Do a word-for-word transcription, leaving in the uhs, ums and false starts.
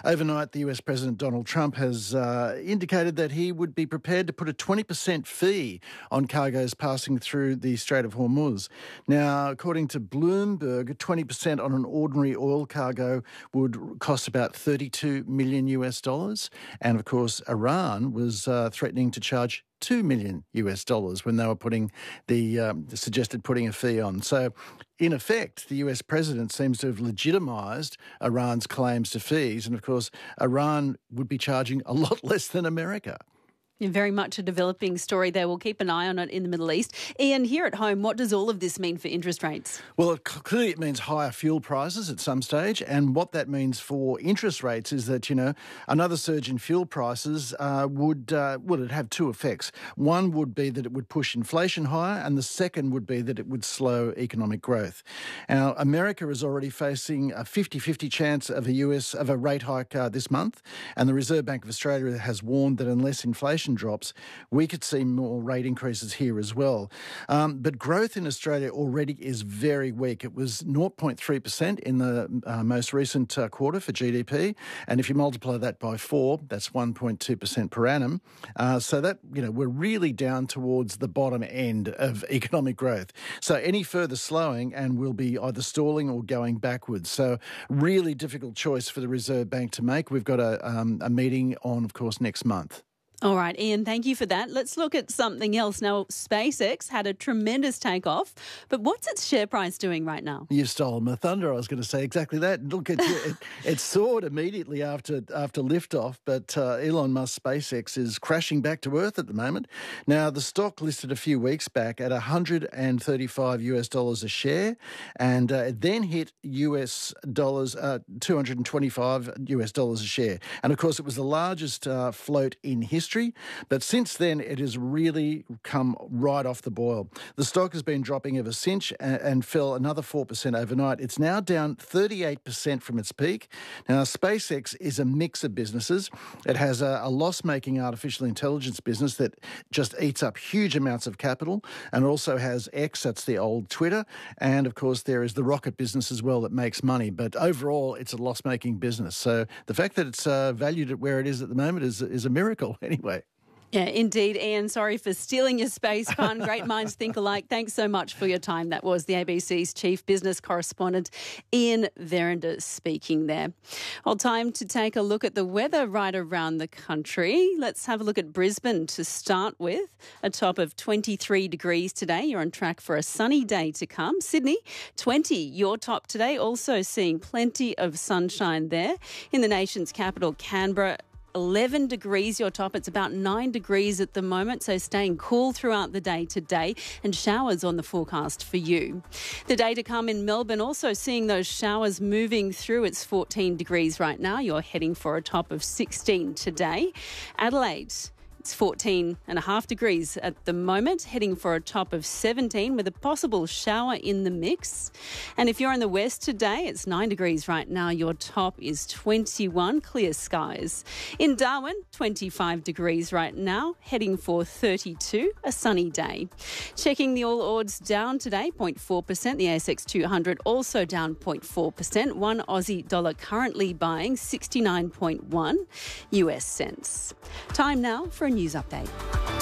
Overnight, the U S President Donald Trump has uh, indicated that he would be prepared to put a twenty percent fee on cargoes passing through the Strait of Hormuz. Now, according to Bloomberg, twenty percent on an ordinary oil cargo would cost about thirty-two million US dollars. And of course, Iran was uh, threatening to charge two million US dollars when they were putting the um, suggested putting a fee on. So, in effect, the U S president seems to have legitimised Iran's claims to fees. And of course, Iran would be charging a lot less than America. Very much a developing story there. We'll keep an eye on it in the Middle East. Ian, here at home, what does all of this mean for interest rates? Well, it, clearly it means higher fuel prices at some stage. And what that means for interest rates is that, you know, another surge in fuel prices uh, would, uh, well, it'd have two effects. One would be that it would push inflation higher, and the second would be that it would slow economic growth. Now, America is already facing a fifty-fifty chance of a U S of a rate hike uh, this month, and the Reserve Bank of Australia has warned that unless inflation drops, we could see more rate increases here as well. Um, but growth in Australia already is very weak. It was zero point three percent in the uh, most recent uh, quarter for G D P, and if you multiply that by four, that's one point two percent per annum. Uh, so that, you know, we're really down towards the bottom end of economic growth. So any further slowing and we'll be either stalling or going backwards. So really difficult choice for the Reserve Bank to make. We've got a, um, a meeting on, of course, next month. All right, Ian, thank you for that. Let's look at something else. Now, SpaceX had a tremendous takeoff, but what's its share price doing right now? You've stolen my thunder. I was going to say exactly that. Look, it, it, it soared immediately after after liftoff, but uh, Elon Musk SpaceX is crashing back to earth at the moment. Now, the stock listed a few weeks back at one hundred thirty-five US dollars a share, and uh, it then hit U S dollars, uh, two hundred twenty-five US dollars a share. And of course, it was the largest uh, float in history. But since then, it has really come right off the boil. The stock has been dropping ever since and, and fell another four percent overnight. It's now down thirty-eight percent from its peak. Now, SpaceX is a mix of businesses. It has a, a loss-making artificial intelligence business that just eats up huge amounts of capital, and also has X, that's the old Twitter. And, of course, there is the rocket business as well that makes money. But overall, it's a loss-making business. So the fact that it's uh, valued at where it is at the moment is, is a miracle. Anyway. Yeah, indeed, Ian. Sorry for stealing your space pun. Great minds think alike. Thanks so much for your time. That was the A B C's chief business correspondent, Ian Verrinder, speaking there. Well, time to take a look at the weather right around the country. Let's have a look at Brisbane to start with. A top of twenty-three degrees today. You're on track for a sunny day to come. Sydney, twenty, your top today. Also seeing plenty of sunshine there. In the nation's capital, Canberra, eleven degrees your top. It's about nine degrees at the moment, so staying cool throughout the day today, and showers on the forecast for you. The day to come in Melbourne, also seeing those showers moving through. It's fourteen degrees right now. You're heading for a top of sixteen today. Adelaide, it's fourteen and a half degrees at the moment, heading for a top of seventeen with a possible shower in the mix. And if you're in the west today, it's nine degrees right now. Your top is twenty-one, clear skies. In Darwin, twenty-five degrees right now, heading for thirty-two, a sunny day. Checking the All Ords down today, zero point four percent. The A S X two hundred also down zero point four percent. One Aussie dollar currently buying sixty-nine point one U S cents. Time now for a news update.